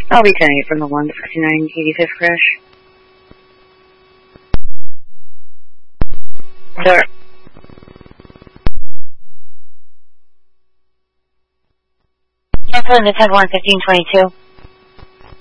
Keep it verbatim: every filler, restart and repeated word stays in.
I'll be ten eight from the one sixty-nine eighty-fifth crash. Sir. Cancel in the ten one fifteen twenty-two.